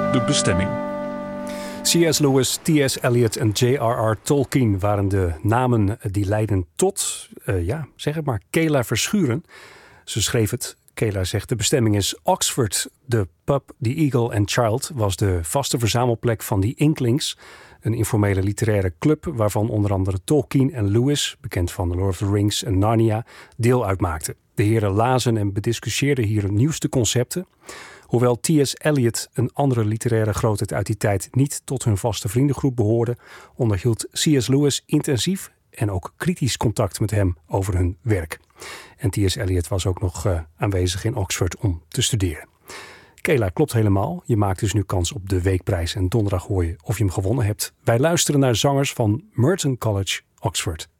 de bestemming. C.S. Lewis, T.S. Eliot en J.R.R. Tolkien waren de namen die leidden tot, zeg het maar, Kayla Verschuren. Ze schreef het. Kayla zegt: de bestemming is Oxford. De pub The Eagle and Child was de vaste verzamelplek van die Inklings. Een informele literaire club waarvan onder andere Tolkien en Lewis, bekend van The Lord of the Rings en Narnia, deel uitmaakten. De heren lazen en bediscussieerden hier de nieuwste concepten. Hoewel T.S. Eliot, een andere literaire grootheid uit die tijd, niet tot hun vaste vriendengroep behoorde, onderhield C.S. Lewis intensief en ook kritisch contact met hem over hun werk. En T.S. Eliot was ook nog aanwezig in Oxford om te studeren. Kayla, klopt helemaal. Je maakt dus nu kans op de weekprijs en donderdag hoor je of je hem gewonnen hebt. Wij luisteren naar zangers van Merton College, Oxford.